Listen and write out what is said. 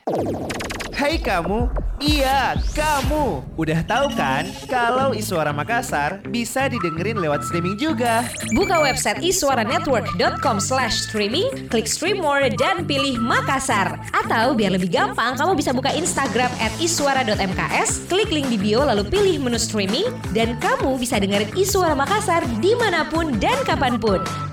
Hai kamu, iya kamu. Udah tahu kan kalau Iswara Makassar bisa didengerin lewat streaming juga. Buka website iswaranetwork.com/streaming, klik stream more dan pilih Makassar. Atau biar lebih gampang, kamu bisa buka Instagram @iswara.mks, klik link di bio lalu pilih menu streaming dan kamu bisa dengerin Iswara Makassar dimanapun dan kapanpun.